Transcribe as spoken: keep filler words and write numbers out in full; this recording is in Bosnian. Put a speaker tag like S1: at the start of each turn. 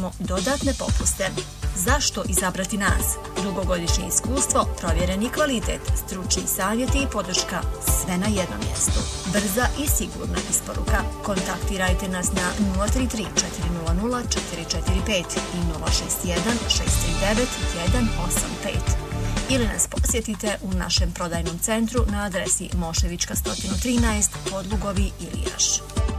S1: imamo dodatne popuste. Zašto izabrati nas? Dugogodišnje iskustvo, provjereni kvalitet, stručni savjeti i podrška, sve na jednom mjestu. Brza i sigurna isporuka. Kontaktirajte nas na nula tri tri četiri nula nula četiri četiri pet i nula šest jedan šest tri devet jedan osam pet. Ili nas posjetite u našem prodajnom centru na adresi Moševička sto trinaest, Podlugovi, Ilijaš.